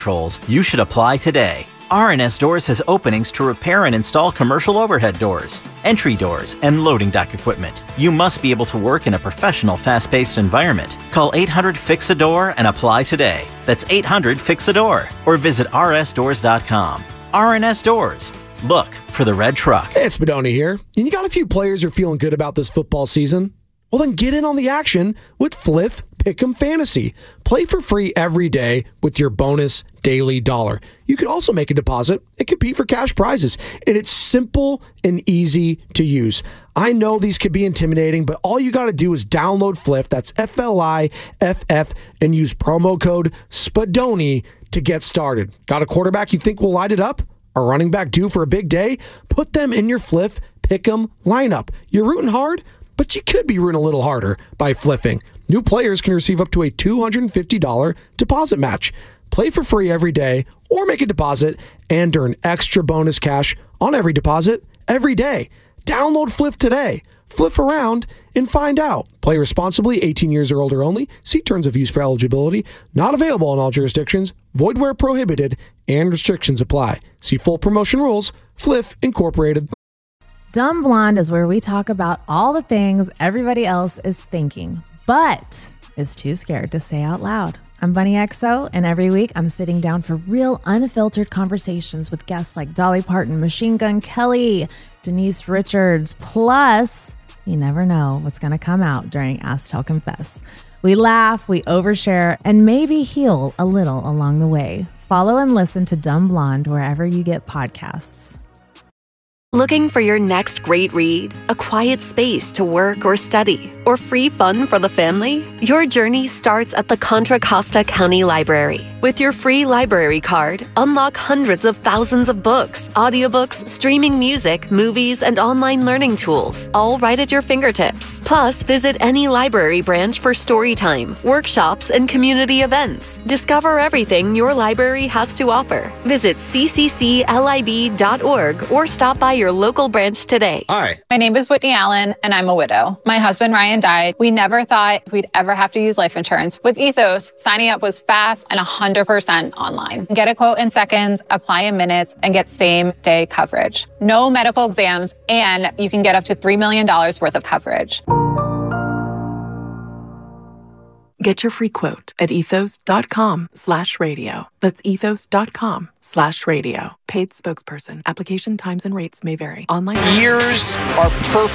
controls, you should apply today. R+S Doors has openings to repair and install commercial overhead doors, entry doors, and loading dock equipment. You must be able to work in a professional, fast-paced environment. Call 800-FIX-A-DOOR and apply today. That's 800-FIX-A-DOOR or visit rsdoors.com. R+S Doors. Look for the red truck. Hey, it's Bedoni here. And you got a few players who are feeling good about this football season? Well, then get in on the action with Fliff Pick'em Fantasy. Play for free every day with your bonus daily dollar. You can also make a deposit and compete for cash prizes. And it's simple and easy to use. I know these could be intimidating, but all you got to do is download Fliff, that's F-L-I-F-F, and use promo code SPADONI to get started. Got a quarterback you think will light it up? A running back due for a big day? Put them in your Fliff Pick'em lineup. You're rooting hard, but you could be rooting a little harder by fliffing. New players can receive up to a $250 deposit match. Play for free every day or make a deposit and earn extra bonus cash on every deposit every day. Download Fliff today. Fliff around and find out. Play responsibly, 18 years or older only. See terms of use for eligibility. Not available in all jurisdictions. Void where prohibited and restrictions apply. See full promotion rules. Fliff Incorporated. Dumb Blonde is where we talk about all the things everybody else is thinking, but is too scared to say out loud. I'm Bunny XO, and every week I'm sitting down for real, unfiltered conversations with guests like Dolly Parton, Machine Gun Kelly, Denise Richards, plus you never know what's going to come out during Ask Tell Confess. We laugh, we overshare, and maybe heal a little along the way. Follow and listen to Dumb Blonde wherever you get podcasts. Looking for your next great read? A quiet space to work or study? Or free fun for the family? Your journey starts at the Contra Costa County Library. With your free library card, unlock hundreds of thousands of books, audiobooks, streaming music, movies, and online learning tools, all right at your fingertips. Plus, visit any library branch for story time, workshops, and community events. Discover everything your library has to offer. Visit ccclib.org or stop by your local branch today. Hi. My name is Whitney Allen, and I'm a widow. My husband, Ryan, died. We never thought we'd ever have to use life insurance. With Ethos, signing up was fast and 100% online. Get a quote in seconds, apply in minutes, and get same-day coverage. No medical exams, and you can get up to $3 million worth of coverage. Get your free quote at ethos.com/radio. That's ethos.com/radio. Paid spokesperson. Application times and rates may vary. Online. Ears are perfect.